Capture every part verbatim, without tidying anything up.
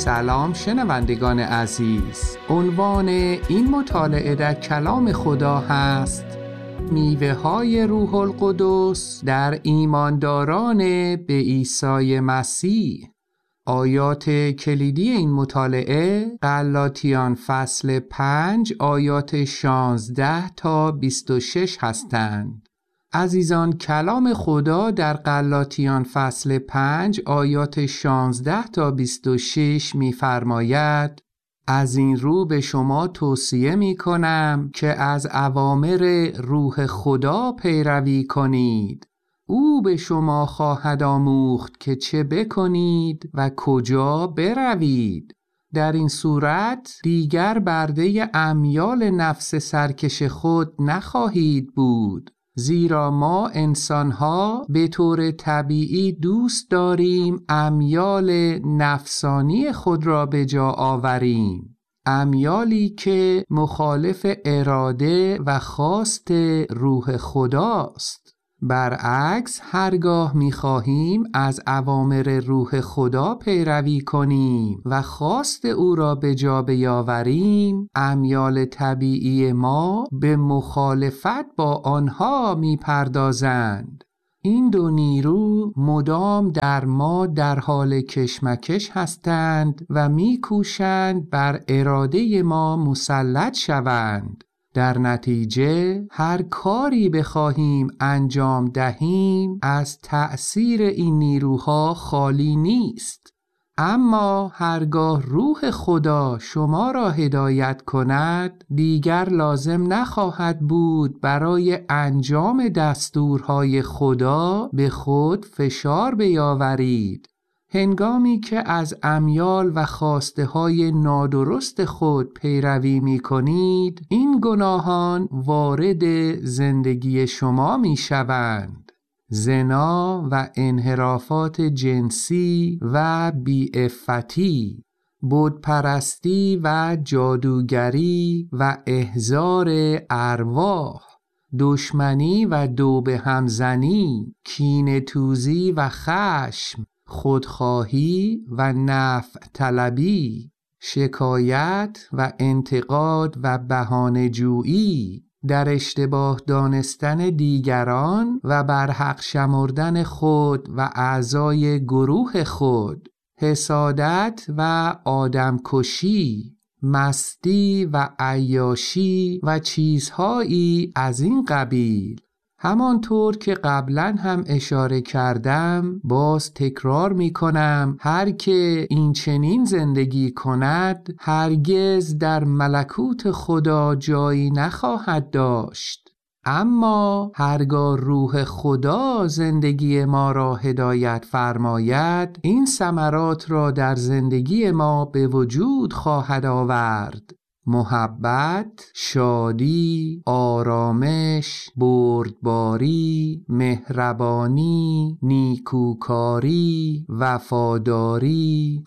سلام شنوندگان عزیز، عنوان این مطالعه در کلام خدا هست میوه های روح القدس در ایمانداران به عیسی مسیح. آیات کلیدی این مطالعه غلاطیان فصل پنج آیات شانزده تا بیست و شش هستند. عزیزان، کلام خدا در غلاطیان فصل پنج آیات شانزده تا بیست و شش می‌فرماید: از این رو به شما توصیه می کنم که از اوامر روح خدا پیروی کنید. او به شما خواهد آموخت که چه بکنید و کجا بروید. در این صورت دیگر برده امیال نفس سرکش خود نخواهید بود، زیرا ما انسان‌ها به طور طبیعی دوست داریم امیال نفسانی خود را به جا آوریم، امیالی که مخالف اراده و خواست روح خداست. برعکس، هرگاه می‌خواهیم از اوامر روح خدا پیروی کنیم و خواست او را به جا بیاوریم، امیال طبیعی ما به مخالفت با آنها می‌پردازند. این دو نیرو مدام در ما در حال کشمکش هستند و می‌کوشند بر اراده ما مسلط شوند. در نتیجه هر کاری بخواهیم انجام دهیم از تأثیر این نیروها خالی نیست. اما هرگاه روح خدا شما را هدایت کند، دیگر لازم نخواهد بود برای انجام دستورهای خدا به خود فشار بیاورید. هنگامی که از امیال و خواسته های نادرست خود پیروی می کنید، این گناهان وارد زندگی شما می شوند. زنا و انحرافات جنسی و بی‌عفتی، بتپرستی و جادوگری و احضار ارواح، دشمنی و دوبه همزنی، کینه‌توزی و خشم، خودخواهی و نفع طلبی، شکایت و انتقاد و بهانه جویی، در اشتباه دانستن دیگران و برحق شمردن خود و اعضای گروه خود، حسادت و آدمکشی، مستی و عیاشی و چیزهایی از این قبیل. همانطور که قبلا هم اشاره کردم، باز تکرار می کنم، هر که این چنین زندگی کند هرگز در ملکوت خدا جایی نخواهد داشت. اما هرگاه روح خدا زندگی ما را هدایت فرماید، این ثمرات را در زندگی ما به وجود خواهد آورد: محبت، شادی، آرامش، بردباری، مهربانی، نیکوکاری، وفاداری،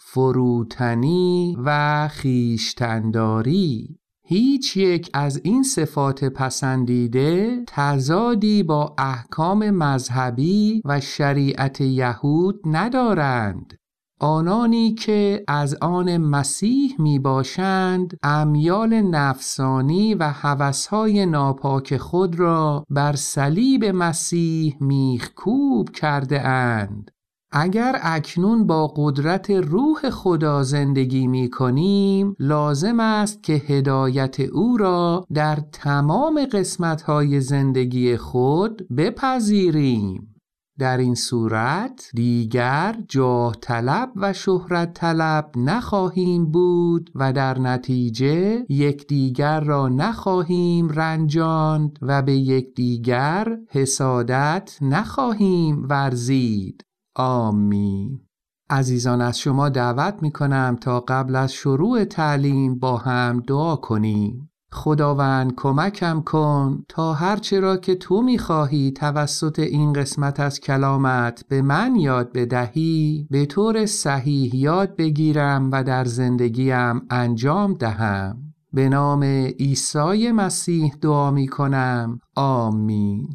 فروتنی و خویشتن‌داری. هیچ یک از این صفات پسندیده تضادی با احکام مذهبی و شریعت یهود ندارند. آنانی که از آن مسیح می باشند امیال نفسانی و هوس‌های ناپاک خود را بر صلیب مسیح میخکوب کرده اند. اگر اکنون با قدرت روح خدا زندگی می کنیم، لازم است که هدایت او را در تمام قسمت‌های زندگی خود بپذیریم. در این صورت دیگر جاه طلب و شهرت طلب نخواهیم بود و در نتیجه یکدیگر را نخواهیم رنجاند و به یکدیگر حسادت نخواهیم ورزید. آمین. عزیزان، از شما دعوت می کنم تا قبل از شروع تعلیم با هم دعا کنیم. خداوند، کمکم کن تا هرچه را که تو می‌خواهی توسط این قسمت از کلامت به من یاد بدهی به طور صحیح یاد بگیرم و در زندگیم انجام دهم. به نام عیسی مسیح دعا می‌کنم. آمین.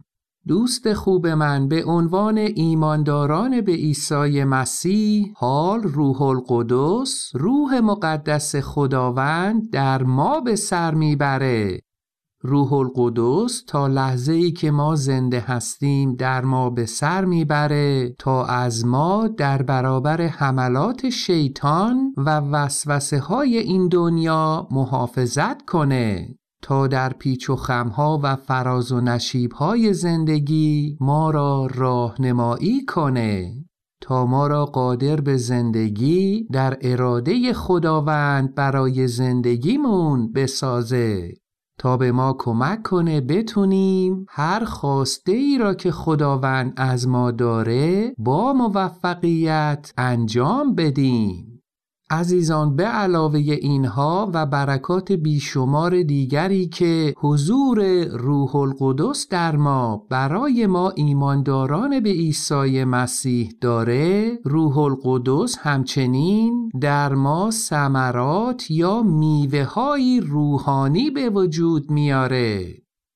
دوست خوب من، به عنوان ایمانداران به عیسی مسیح، حال روح القدس، روح مقدس خداوند در ما به سر میبره. روح القدس تا لحظه‌ای که ما زنده هستیم در ما به سر میبره تا از ما در برابر حملات شیطان و وسوسه های این دنیا محافظت کنه، تا در پیچ و خمها و فراز و نشیبهای زندگی ما را راهنمایی کنه، تا ما را قادر به زندگی در اراده خداوند برای زندگیمون بسازه، تا به ما کمک کنه بتونیم هر خواسته ای را که خداوند از ما داره با موفقیت انجام بدیم. عزیزان، به علاوه اینها و برکات بیشمار دیگری که حضور روح القدس در ما برای ما ایمانداران به عیسی مسیح داره، روح القدس همچنین در ما ثمرات یا میوه‌های روحانی به وجود میاره.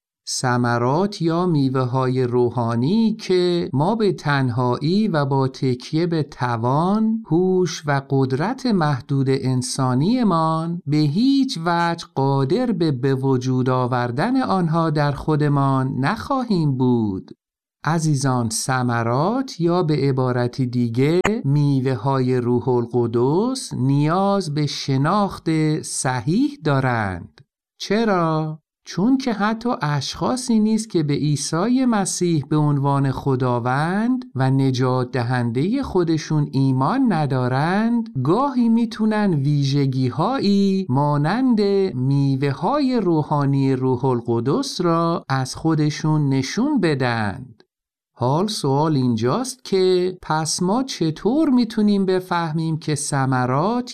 ثمرات یا میوه‌های روحانی که ما به تنهایی و با تکیه به توان، هوش و قدرت محدود انسانیمان به هیچ وجه قادر به به وجود آوردن آنها در خودمان نخواهیم بود. عزیزان، ثمرات یا به عبارت دیگه میوه‌های روح القدس نیاز به شناخت صحیح دارند. چرا؟ چون که حتی اشخاصی نیست که به عیسی مسیح به عنوان خداوند و نجات دهنده خودشون ایمان ندارند، گاهی میتونن ویژگی هایی مانند میوه های روحانی روح القدس را از خودشون نشون بدند. حال سوال اینجاست که پس ما چطور میتونیم بفهمیم که ثمرات